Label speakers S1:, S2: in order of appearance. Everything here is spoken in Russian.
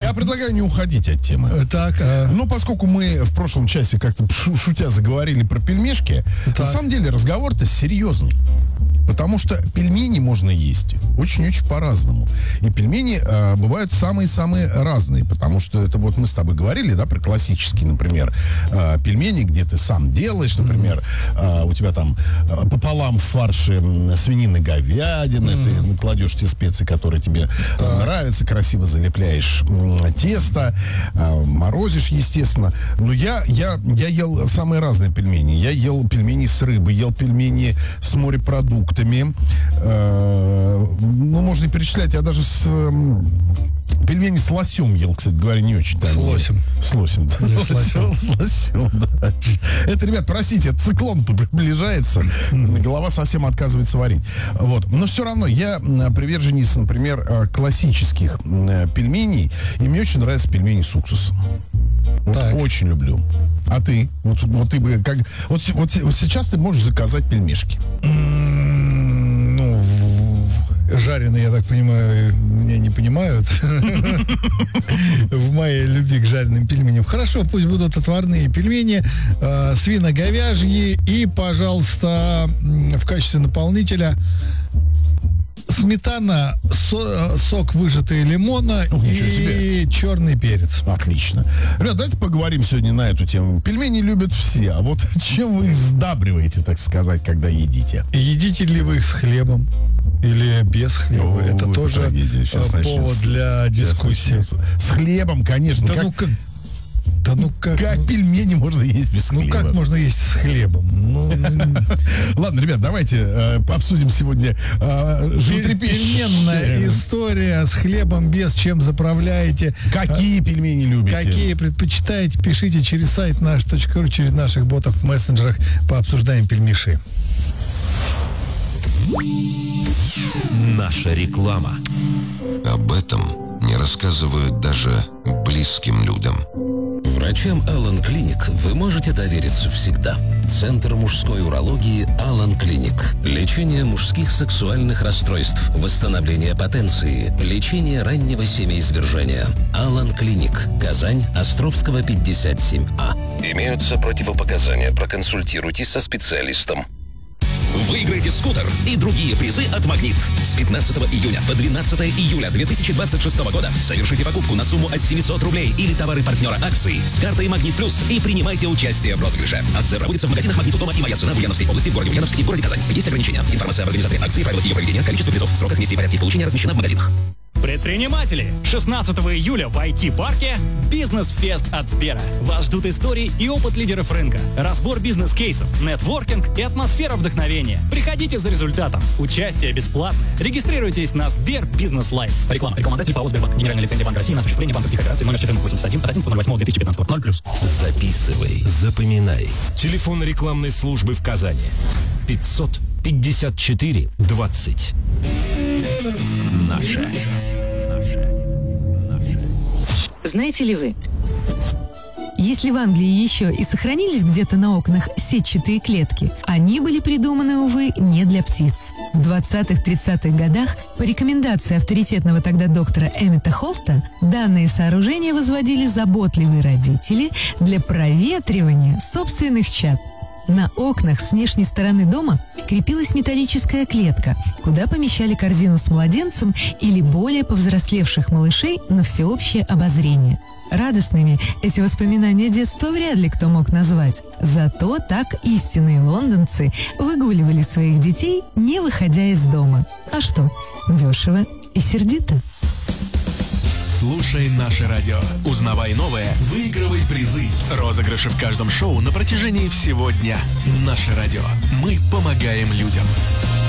S1: Я предлагаю не уходить от темы.
S2: Так.
S1: Ну, поскольку мы в прошлом часе как-то шутя заговорили про пельмешки, на самом деле разговор-то серьезный. Потому что пельмени можно есть очень-очень по-разному. И пельмени бывают самые-самые разные. Потому что это вот мы с тобой говорили, да, про классические, например, пельмени, где ты сам делаешь, например, у тебя там пополам в фарше свинины, говядины, ты кладешь те специи, которые тебе нравятся, красиво залепляешь тесто, морозишь, естественно. Но я ел самые разные пельмени. Я ел пельмени с рыбой, ел пельмени с морепродуктами. Ну, можно и перечислять. Я даже пельмени с лосем ел, кстати говоря, не очень.
S2: С лосем.
S1: С лосем, да. С лосем, да. Это, ребят, простите, это циклон приближается. Голова совсем отказывается варить. Вот. Но все равно я приверженец, например, классических пельменей. И мне очень нравятся пельмени с уксусом. Вот очень люблю. А ты? Вот ты бы как... Вот сейчас ты можешь заказать пельмешки.
S2: Ну, жареные, я так понимаю, меня не понимают в моей любви к жареным пельменям. Хорошо, пусть будут отварные пельмени, свино-говяжьи и, пожалуйста, в качестве наполнителя сметана, сок выжатый лимона и черный перец.
S1: Отлично. Ребят, давайте поговорим сегодня на эту тему. Пельмени любят все, а вот чем вы их сдабриваете, так сказать, когда едите?
S2: Едите ли вы их с хлебом или без хлеба? Это тоже повод для дискуссии.
S1: С хлебом, конечно.
S2: Да ну как?
S1: Как пельмени можно есть без хлеба?
S2: Ну как можно есть с хлебом?
S1: Ладно, ребят, давайте обсудим сегодня
S2: животрепещущая история с хлебом, без чем заправляете.
S1: Какие пельмени любите?
S2: Какие предпочитаете? Пишите через сайт наш.ру, через наших ботов в мессенджерах. Пообсуждаем пельмеши.
S3: Наша реклама.
S4: Об этом не рассказывают даже близким людям.
S3: Врачам Алан Клиник вы можете довериться всегда. Центр мужской урологии Алан Клиник. Лечение мужских сексуальных расстройств, восстановление потенции, лечение раннего семяизвержения. Алан Клиник. Казань, Островского, 57А. Имеются противопоказания. Проконсультируйтесь со специалистом. Выиграйте скутер и другие призы от «Магнит». С 15 июня по 12 июля 2026 года совершите покупку на сумму от 700 рублей или товары партнера акции с картой «Магнит Плюс» и принимайте участие в розыгрыше. Акция проводится в магазинах «Магнит» у дома и «Моя цена» в Ульяновской области, в городе Ульяновск и в городе Казань. Есть ограничения. Информация об организаторе акции, правилах ее проведения, количество призов, сроках, месте и порядке получения размещена в магазинах.
S5: Предприниматели! 16 июля в IT-парке «Бизнес-фест» от Сбера. Вас ждут истории и опыт лидеров рынка, разбор бизнес-кейсов, нетворкинг и атмосфера вдохновения. Приходите за результатом. Участие бесплатное. Регистрируйтесь на Сбер Бизнес Лайф. Реклама. Рекламодатель ПАО Сбербанк. Генеральная лицензия Банка России на осуществление банковских операций номер 1481 от 11.08.2015. 0+.
S3: Записывай, запоминай. Телефон рекламной службы в Казани. 554 20. Наша.
S6: Знаете ли вы?
S7: Если в Англии еще и сохранились где-то на окнах сетчатые клетки, они были придуманы, увы, не для птиц. В 20-30-х годах по рекомендации авторитетного тогда доктора Эммета Холта данные сооружения возводили заботливые родители для проветривания собственных чад. На окнах с внешней стороны дома крепилась металлическая клетка, куда помещали корзину с младенцем или более повзрослевших малышей на всеобщее обозрение. Радостными эти воспоминания детства вряд ли кто мог назвать. Зато так истинные лондонцы выгуливали своих детей, не выходя из дома. А что? Дешево и сердито.
S8: Слушай наше радио. Узнавай новое, выигрывай призы. Розыгрыши в каждом шоу на протяжении всего дня. Наше радио. Мы помогаем людям.